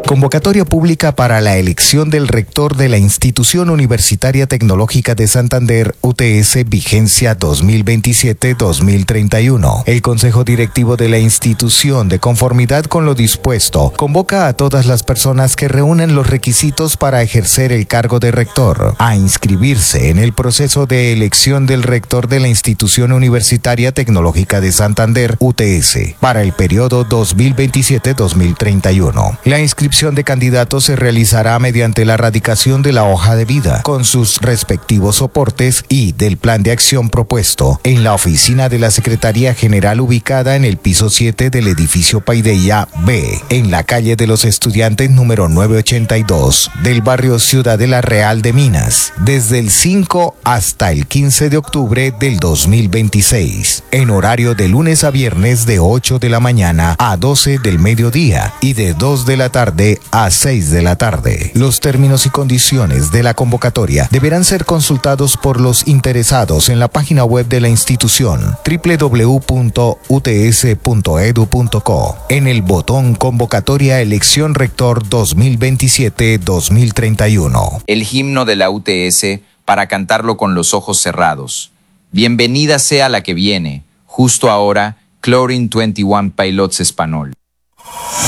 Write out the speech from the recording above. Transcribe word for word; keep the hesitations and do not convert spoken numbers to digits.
Convocatoria pública para la elección del rector de la Institución Universitaria Tecnológica de Santander, U T S, vigencia dos mil veintisiete a dos mil treinta y uno. El Consejo Directivo de la institución, de conformidad con lo dispuesto, convoca a todas las personas que reúnen los requisitos para ejercer el cargo de rector a inscribirse en el proceso de elección del rector de la Institución Universitaria Tecnológica de Santander, U T S, para el periodo dos mil veintisiete a dos mil treinta y uno. La inscripción de candidatos se realizará mediante la radicación de la hoja de vida, con sus respectivos soportes y del plan de acción propuesto, en la oficina de la Secretaría General ubicada en el piso siete del edificio Paideia B, en la calle de los Estudiantes número novecientos ochenta y dos, del barrio Ciudadela Real de Minas, desde el cinco hasta el quince de octubre del dos mil veintiséis, en horario de lunes a viernes de ocho de la mañana a doce del mediodía y de dos de la tarde a seis de la tarde. Los términos y condiciones de la convocatoria deberán ser consultados por los interesados en la página web de la institución doble u doble u doble u punto u t s punto e d u punto co, en el botón Convocatoria Elección Rector dos mil veintisiete a dos mil treinta y uno. El himno de la U T S para cantarlo con los ojos cerrados. Bienvenida sea la que viene, justo ahora, Chlorine veintiuno Pilots Español.